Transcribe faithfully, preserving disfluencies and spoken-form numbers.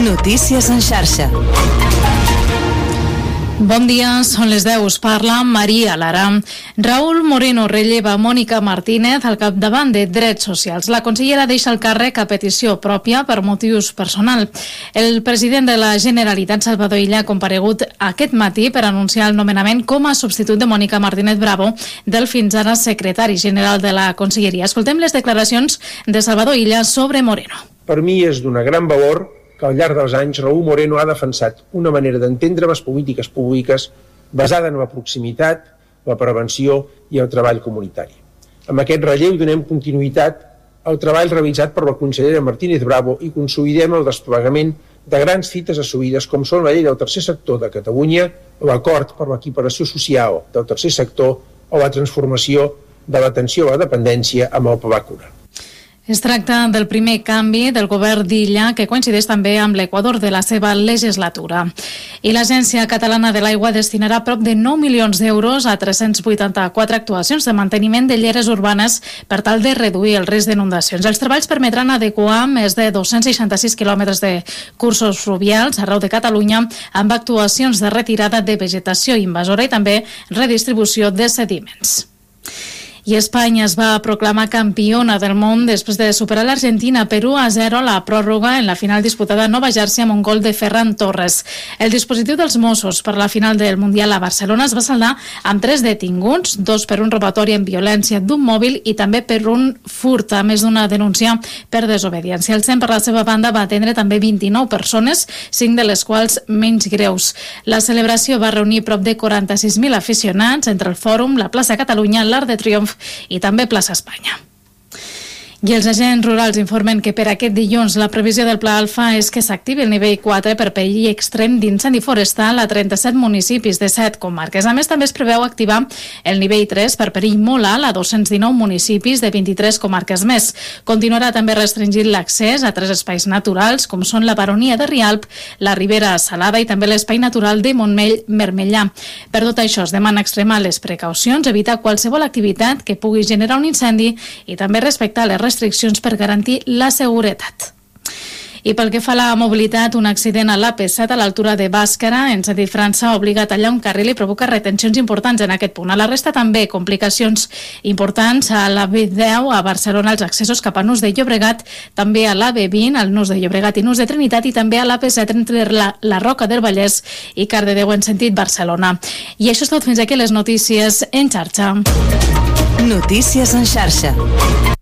Notícies en xarxa. Bon dia, són les deu, us parla Maria Lara. Raúl Moreno relleva Mònica Martínez al capdavant de Drets Socials. La consellera deixa el càrrec a petició pròpia per motius personal. El president de la Generalitat, Salvador Illa, ha comparegut aquest matí per anunciar el nomenament com a substitut de Mònica Martínez Bravo, del fins ara secretari general de la Conselleria. Escoltem les declaracions de Salvador Illa sobre Moreno. Per mi és d'una gran valor que al llarg dels anys Raúl Moreno ha defensat una manera d'entendre les polítiques públiques basada en la proximitat, la prevenció i el treball comunitari. Amb aquest relleu donem continuïtat al treball realitzat per la consellera Martínez Bravo i consolidem el desplegament de grans fites assolides com són la llei del tercer sector de Catalunya, l'acord per l'equiparació social del tercer sector o la transformació de l'atenció a la dependència amb el Pla Cura. Es tracta del primer canvi del govern d'Illa, que coincideix també amb l'equador de la seva legislatura. I l'Agència Catalana de l'Aigua destinarà prop de nou milions d'euros a tres-cents vuitanta-quatre actuacions de manteniment de lleres urbanes per tal de reduir el risc d'inundacions. Els treballs permetran adequar més de dos-cents seixanta-sis quilòmetres de cursos fluvials arreu de Catalunya amb actuacions de retirada de vegetació invasora i també redistribució de sediments. I Espanya es va proclamar campiona del món després de superar l'Argentina per u a zero a la pròrroga en la final disputada a Nova Jersey amb un gol de Ferran Torres. El dispositiu dels Mossos per la final del Mundial a Barcelona es va saldar amb tres detinguts, dos per un robatori en violència d'un mòbil i també per un furt, a més d'una denúncia per desobediència. El C E M, per la seva banda, va atendre també vint-i-nou persones, cinc de les quals menys greus. La celebració va reunir prop de quaranta-sis mil aficionats entre el Fòrum, la plaça Catalunya, l'Arc de Triomf i també plaça Espanya. I els agents rurals informen que per aquest dilluns la previsió del Pla Alfa és que s'activi el nivell quatre per perill extrem d'incendi forestal a trenta-set municipis de set comarques. A més, també es preveu activar el nivell tres per perill molt alt a dos-cents dinou municipis de vint-i-tres comarques més. Continuarà també restringint l'accés a tres espais naturals, com són la Baronia de Rialp, la Ribera Salada i també l'espai natural de Montmell-Mermellà. Per tot això, es demana extremar les precaucions, evitar qualsevol activitat que pugui generar un incendi i també respectar les restriccions per garantir la seguretat. I pel que fa a la mobilitat, un accident a l'A P set a l'altura de Bàscara, en sentit França, obliga a tallar un carril i provoca retencions importants en aquest punt. A la resta també complicacions importants a la B deu a Barcelona, als accessos cap a Nus de Llobregat, també a la B vint, al Nus de Llobregat i Nus de Trinitat, i també a l'A P set entre la, la Roca del Vallès i Cardedeu en sentit Barcelona. I això és tot, fins aquí les notícies en xarxa. Notícies en xarxa.